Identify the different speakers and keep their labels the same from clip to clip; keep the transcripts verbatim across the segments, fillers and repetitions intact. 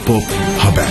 Speaker 1: Pop Haber.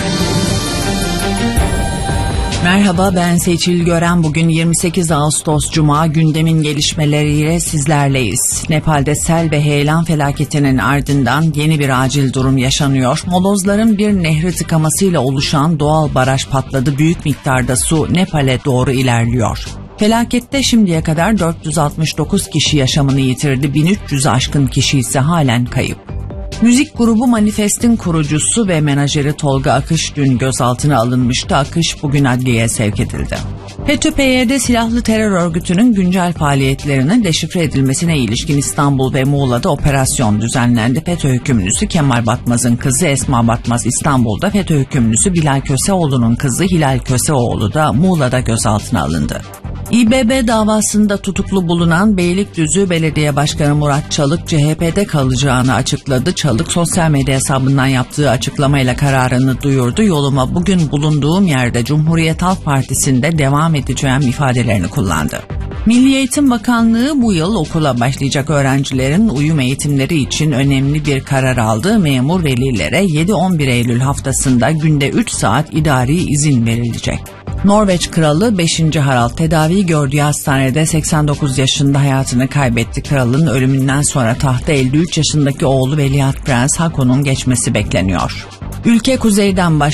Speaker 2: Merhaba, ben Seçil Gören. Bugün yirmi sekiz Ağustos Cuma, gündemin gelişmeleriyle sizlerleyiz. Nepal'de sel ve heyelan felaketinin ardından yeni bir acil durum yaşanıyor. Molozların bir nehri tıkamasıyla oluşan doğal baraj patladı. Büyük miktarda su Nepal'e doğru ilerliyor. Felakette şimdiye kadar dört yüz altmış dokuz kişi yaşamını yitirdi. bin üç yüze aşkın kişi ise halen kayıp. Müzik grubu Manifest'in kurucusu ve menajeri Tolga Akış dün gözaltına alınmıştı. Akış bugün adliyeye sevk edildi. FETÖ P Y D silahlı terör örgütünün güncel faaliyetlerinin deşifre edilmesine ilişkin İstanbul ve Muğla'da operasyon düzenlendi. FETÖ hükümlüsü Kemal Batmaz'ın kızı Esma Batmaz İstanbul'da, FETÖ hükümlüsü Bilal Köseoğlu'nun kızı Hilal Köseoğlu da Muğla'da gözaltına alındı. İ B B davasında tutuklu bulunan Beylikdüzü Belediye Başkanı Murat Çalık C H P'de kalacağını açıkladı. Çalık sosyal medya hesabından yaptığı açıklamayla kararını duyurdu. Yoluma bugün bulunduğum yerde Cumhuriyet Halk Partisi'nde devam edeceğim ifadelerini kullandı. Milli Eğitim Bakanlığı bu yıl okula başlayacak öğrencilerin uyum eğitimleri için önemli bir karar aldı. Memur velilere yedi on bir Eylül haftasında günde üç saat idari izin verilecek. Norveç Kralı beşinci Harald tedavi gördüğü hastanede seksen dokuz yaşında hayatını kaybetti. Kralın ölümünden sonra tahta elli üç yaşındaki oğlu Veliaht Prens Hakon'un geçmesi bekleniyor. Ülke kuzeyden başlıyor.